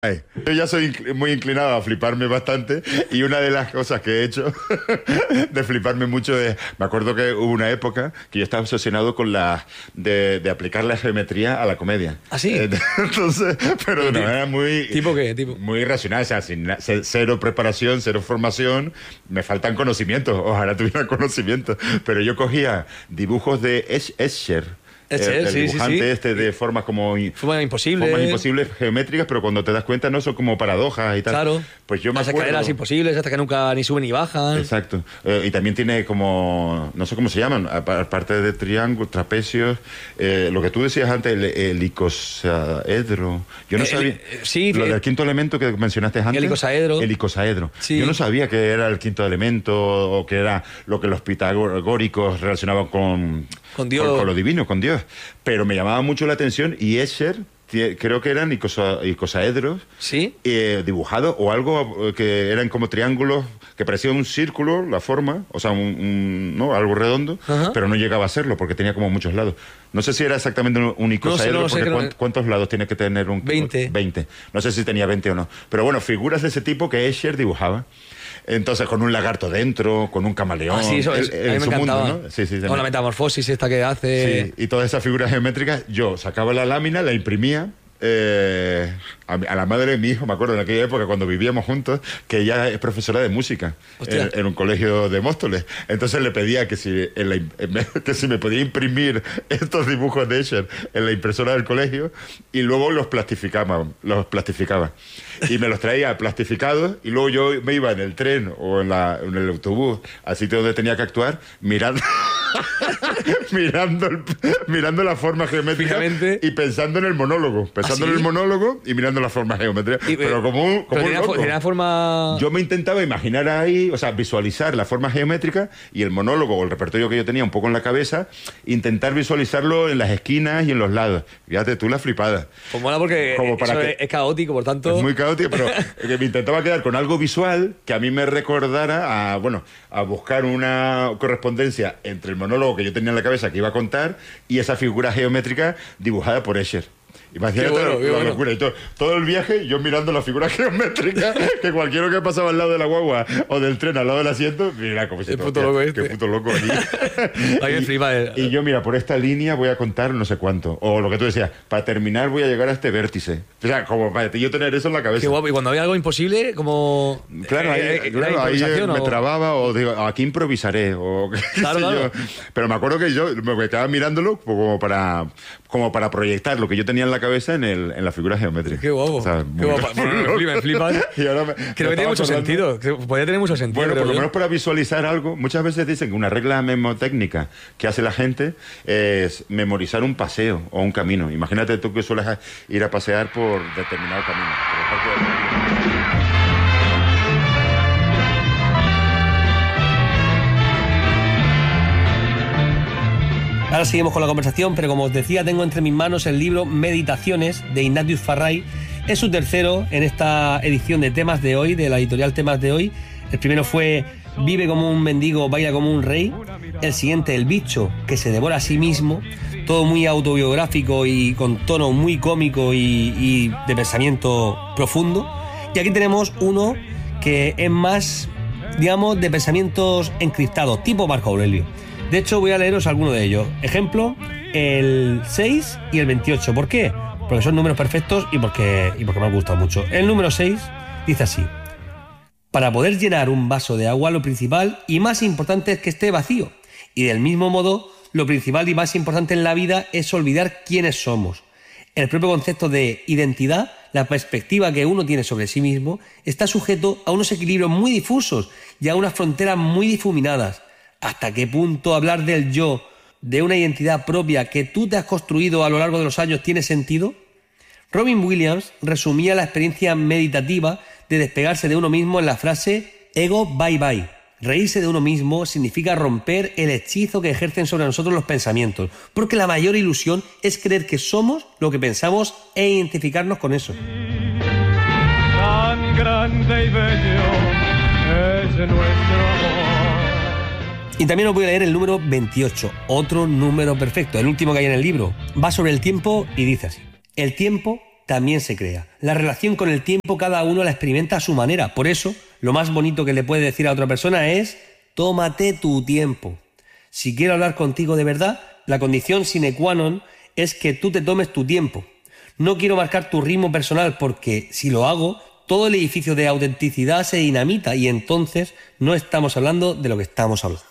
Yo ya soy muy inclinado a fliparme bastante y una de las cosas que he hecho de fliparme mucho es, me acuerdo que hubo una época que yo estaba obsesionado con de aplicar la geometría a la comedia. ¿Ah, sí? Entonces, pero de una manera muy... ¿Tipo qué? ¿Tipo? Muy irracional, o sea, cero preparación, cero formación, me faltan conocimientos, ojalá tuviera conocimientos, pero yo cogía dibujos de Escher. El dibujante de formas como... Formas imposibles. Formas imposibles geométricas, pero cuando te das cuenta no son como paradojas y tal. Claro. Pues yo me Las acuerdo... escaleras imposibles hasta que nunca ni suben ni bajan. Exacto. Y también tiene como... No sé cómo se llaman. Aparte de triángulos, trapecios. Lo que tú decías antes, el icosaedro. Yo no sabía... Sí. Lo del quinto elemento que mencionaste antes. El icosaedro. El icosaedro. Sí. Yo no sabía que era el quinto elemento o que era lo que los pitagóricos relacionaban con Dios. Con lo divino, con Dios. Pero me llamaba mucho la atención y Escher, creo que eran icosaedros, ¿sí? Dibujados o algo que eran como triángulos que parecía un círculo, la forma, o sea, ¿no? Algo redondo, pero no llegaba a serlo porque tenía como muchos lados. No sé si era exactamente un icosaedro, porque ¿cuántos lados tiene que tener un... 20. 20. No sé si tenía 20 o no. Pero bueno, figuras de ese tipo que Escher dibujaba. Entonces, con un lagarto dentro, con un camaleón. Ah, sí, eso es. A mí me encantaba. Mundo, ¿no? Sí, con la metamorfosis esta que hace. Sí, y todas esas figuras geométricas, yo sacaba la lámina, la imprimía. A la madre de mi hijo, me acuerdo en aquella época cuando vivíamos juntos, que ella es profesora de música en un colegio de Móstoles. Entonces le pedía que si me podía imprimir estos dibujos de Escher en la impresora del colegio y luego los plastificaba. Y me los traía plastificados y luego yo me iba en el tren o en el autobús al sitio donde tenía que actuar mirando la forma geométrica. Fijamente. Y pensando en el monólogo. En el monólogo y mirando la forma geométrica. Pero como un loco. Tenía forma... Yo me intentaba imaginar ahí, o sea, visualizar la forma geométrica y el monólogo o el repertorio que yo tenía un poco en la cabeza, intentar visualizarlo en las esquinas y en los lados. Fíjate tú la flipada. Pues mola porque es caótico, por tanto... Es muy caótico, pero que me intentaba quedar con algo visual que a mí me recordara a buscar una correspondencia entre el monólogo que yo tenía en la cabeza que iba a contar y esa figura geométrica dibujada por Escher. Imagínate la locura. Y todo el viaje yo mirando la figura geométrica que cualquiera que pasaba al lado de la guagua o del tren al lado del asiento, mira como si... Qué puto loco Qué puto loco allí. Y yo, mira, por esta línea voy a contar no sé cuánto. O lo que tú decías, para terminar voy a llegar a este vértice. O sea, como para yo tener eso en la cabeza. Qué guapo. Y cuando había algo imposible, como... Claro, ahí me trababa o digo, aquí improvisaré. Claro. Pero me acuerdo que yo me quedaba mirándolo como para proyectar lo que yo tenía en la cabeza en la figura geométrica. Qué guapo. O sea, qué guapo. Me flipa. Creo que tiene mucho sentido. Podría tener mucho sentido. Bueno, por lo menos para visualizar algo. Muchas veces dicen que una regla memotécnica que hace la gente es memorizar un paseo o un camino. Imagínate tú que sueles ir a pasear por determinado camino. Ahora seguimos con la conversación, pero como os decía, tengo entre mis manos el libro Meditaciones de Ignatius Farray. Es su tercero en esta edición de Temas de Hoy, de la editorial Temas de Hoy. El primero fue Vive como un mendigo, baila como un rey. El siguiente, El bicho que se devora a sí mismo. Todo muy autobiográfico y con tono muy cómico y de pensamiento profundo. Y aquí tenemos uno que es más, digamos, de pensamientos encriptados, tipo Marco Aurelio. De hecho, voy a leeros alguno de ellos. Ejemplo, el 6 y el 28. ¿Por qué? Porque son números perfectos y porque me han gustado mucho. El número 6 dice así: para poder llenar un vaso de agua, lo principal y más importante es que esté vacío. Y del mismo modo, lo principal y más importante en la vida es olvidar quiénes somos. El propio concepto de identidad, la perspectiva que uno tiene sobre sí mismo, está sujeto a unos equilibrios muy difusos y a unas fronteras muy difuminadas. ¿Hasta qué punto hablar del yo, de una identidad propia que tú te has construido a lo largo de los años, tiene sentido? Robin Williams resumía la experiencia meditativa de despegarse de uno mismo en la frase ego bye bye. Reírse de uno mismo significa romper el hechizo que ejercen sobre nosotros los pensamientos, porque la mayor ilusión es creer que somos lo que pensamos e identificarnos con eso. Tan grande y bello es nuestro amor. Y también os voy a leer el número 28, otro número perfecto, el último que hay en el libro. Va sobre el tiempo y dice así: el tiempo también se crea. La relación con el tiempo cada uno la experimenta a su manera. Por eso, lo más bonito que le puede decir a otra persona es: tómate tu tiempo. Si quiero hablar contigo de verdad, la condición sine qua non es que tú te tomes tu tiempo. No quiero marcar tu ritmo personal porque, si lo hago, todo el edificio de autenticidad se dinamita y entonces no estamos hablando de lo que estamos hablando.